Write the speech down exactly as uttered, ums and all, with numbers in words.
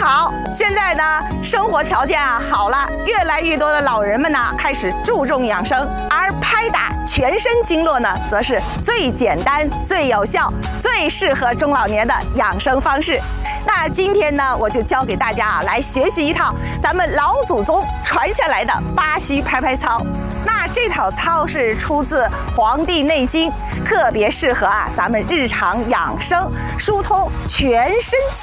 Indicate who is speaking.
Speaker 1: 好，现在呢，生活条件啊好了，越来越多的老人们呢开始注重养生，而拍打全身经络呢，则是最简单、最有效、最适合中老年的养生方式。那今天呢，我就教给大家啊，来学习一套咱们老祖宗传下来的八虚拍拍操。那这套操是出自《黄帝内经》，特别适合啊咱们日常养生，疏通全身。